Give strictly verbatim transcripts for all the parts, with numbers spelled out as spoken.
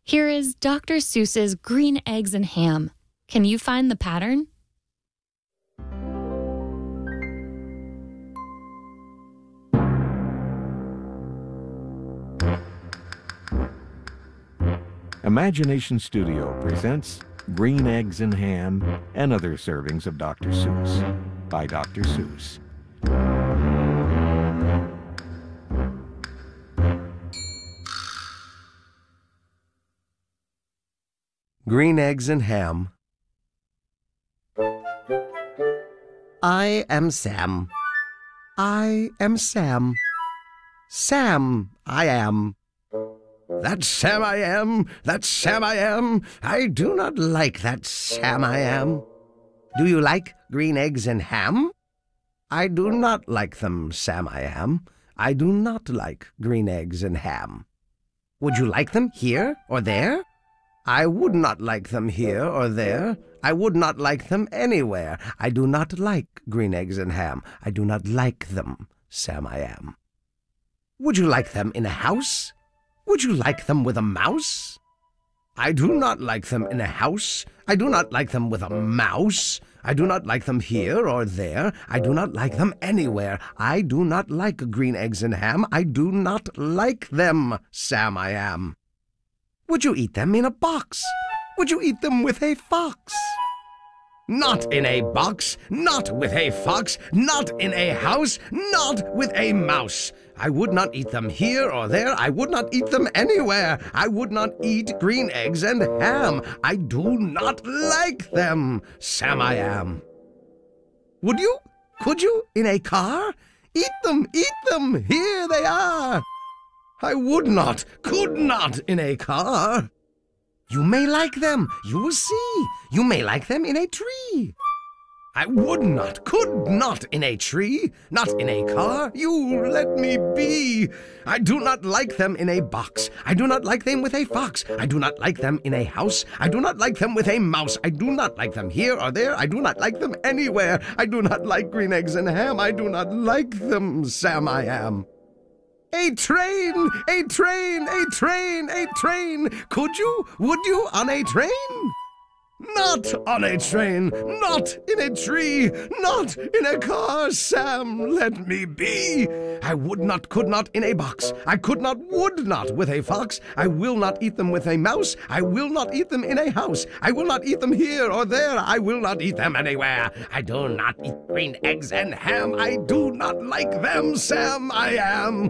Here is Doctor Seuss's Green Eggs and Ham. Can you find the pattern? Imagination Studio presents Green Eggs and Ham and Other Servings of Doctor Seuss by Doctor Seuss. Green Eggs and Ham. I am Sam. I am Sam. Sam, I am. That's Sam I am. That's Sam I am. I do not like that Sam I am. Do you like green eggs and ham? I do not like them, Sam I am. I do not like green eggs and ham. Would you like them here or there? I would not like them here or there. I would not like them anywhere. I do not like green eggs and ham. I do not like them, Sam I am. Would you like them in a house? Would you like them with a mouse? I do not like them in a house. I do not like them with a mouse. I do not like them here or there. I do not like them anywhere. I do not like green eggs and ham. I do not like them, Sam I am. Would you eat them in a box? Would you eat them with a fox? Not in a box, not with a fox, not in a house, not with a mouse. I would not eat them here or there. I would not eat them anywhere. I would not eat green eggs and ham. I do not like them, Sam I am. Would you? Could you? In a car? Eat them, eat them, here they are. I would not, could not in a car. You may like them, you will see. You may like them in a tree. I would not, could not in a tree, not in a car. You let me be. I do not like them in a box. I do not like them with a fox. I do not like them in a house. I do not like them with a mouse. I do not like them here or there. I do not like them anywhere. I do not like green eggs and ham. I do not like them, Sam I am. A train, a train, a train, a train. Could you, would you on a train? Not on a train, not in a tree, not in a car, Sam, let me be. I would not, could not in a box. I could not, would not with a fox. I will not eat them with a mouse. I will not eat them in a house. I will not eat them here or there. I will not eat them anywhere. I do not eat green eggs and ham. I do not like them, Sam, I am.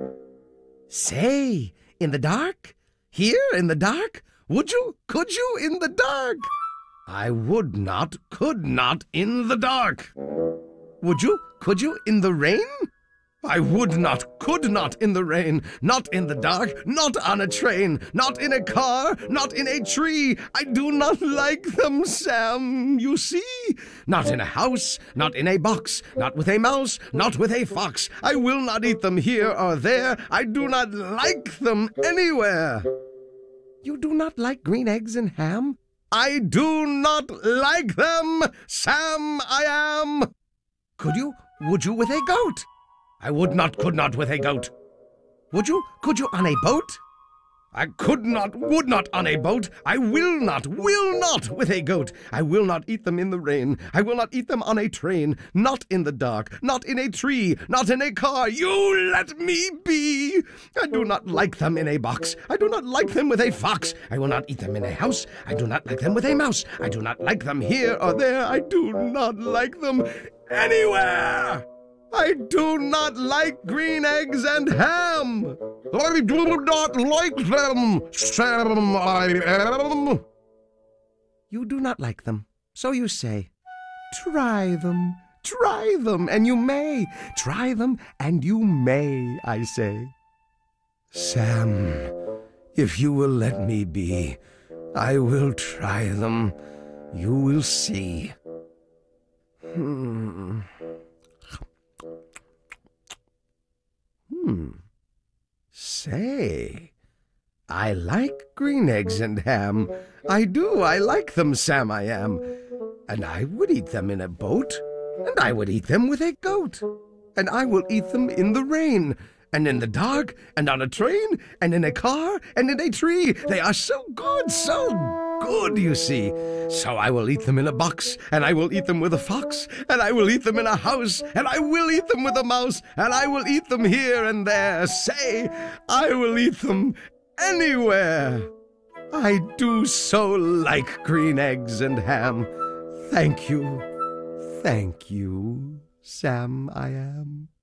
Say, in the dark? Here in the dark? Would you, could you in the dark? I would not, could not in the dark. Would you, could you in the rain? I would not, could not in the rain, not in the dark, not on a train, not in a car, not in a tree. I do not like them, Sam, you see. Not in a house, not in a box, not with a mouse, not with a fox. I will not eat them here or there. I do not like them anywhere. You do not like green eggs and ham? I do not like them, Sam I am. Could you, would you with a goat? I would not, could not with a goat. Would you, could you on a boat? I could not, would not on a boat. I will not, will not with a goat. I will not eat them in the rain. I will not eat them on a train. Not in the dark, not in a tree, not in a car. You let me be. I do not like them in a box. I do not like them with a fox. I will not eat them in a house. I do not like them with a mouse. I do not like them here or there. I do not like them anywhere. I do not like green eggs and ham. I do not like them, Sam I am. You do not like them, so you say. Try them, try them, and you may. Try them, and you may, I say. Sam, if you will let me be, I will try them. You will see. Hmm. Hmm. Say, I like green eggs and ham. I do, I like them, Sam I am. And I would eat them in a boat, and I would eat them with a goat. And I will eat them in the rain, and in the dark, and on a train, and in a car, and in a tree. They are so good, so good, you see. So I will eat them in a box, and I will eat them with a fox, and I will eat them in a house, and I will eat them with a mouse, and I will eat them here and there. Say, I will eat them anywhere. I do so like green eggs and ham. Thank you, thank you, Sam I am.